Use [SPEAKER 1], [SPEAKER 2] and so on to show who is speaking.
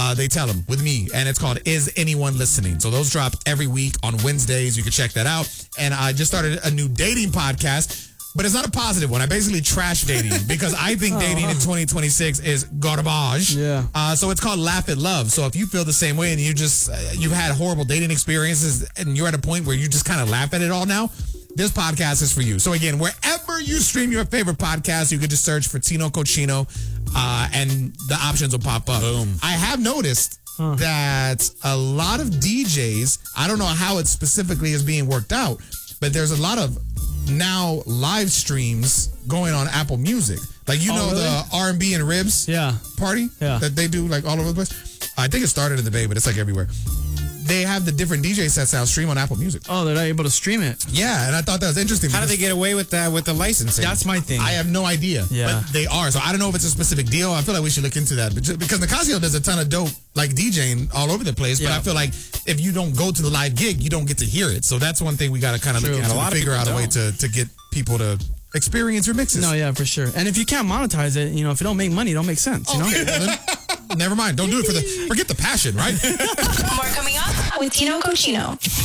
[SPEAKER 1] they tell them with me, and it's called Is Anyone Listening? So those drop every week on Wednesdays. You can check that out. And I just started a new dating podcast, but it's not a positive one. I basically trash dating because I think dating in 2026 is garbage.
[SPEAKER 2] Yeah.
[SPEAKER 1] So it's called Laugh at Love. So if you feel the same way and you've had horrible dating experiences and you're at a point where you just kind of laugh at it all now, this podcast is for you. So again, wherever you stream your favorite podcast, you can just search for Tino Cochino, and the options will pop up.
[SPEAKER 3] Boom.
[SPEAKER 1] I have noticed that a lot of DJs, I don't know how it specifically is being worked out, but there's a lot of now live streams going on Apple Music. Like,
[SPEAKER 2] really?
[SPEAKER 1] The R&B and Ribs party that they do like all over the place. I think it started in the Bay, but it's like everywhere. They have the different DJ sets now stream on Apple Music.
[SPEAKER 2] Oh, they're not able to stream it.
[SPEAKER 1] Yeah, and I thought that was interesting.
[SPEAKER 3] How do they get away with that with the licensing?
[SPEAKER 2] That's my thing.
[SPEAKER 1] I have no idea.
[SPEAKER 2] Yeah.
[SPEAKER 1] But they are. So I don't know if it's a specific deal. I feel like we should look into that. Because Nicasio does a ton of dope, like DJing all over the place. But I feel like if you don't go to the live gig, you don't get to hear it. So that's one thing we got to kind of look into and figure out a way to get people to experience your mixes.
[SPEAKER 2] No, yeah, for sure. And if you can't monetize it, if you don't make money, it don't make sense, you know?
[SPEAKER 1] Never mind. Don't do it forget the passion, right?
[SPEAKER 4] More coming up with Tino Cochino.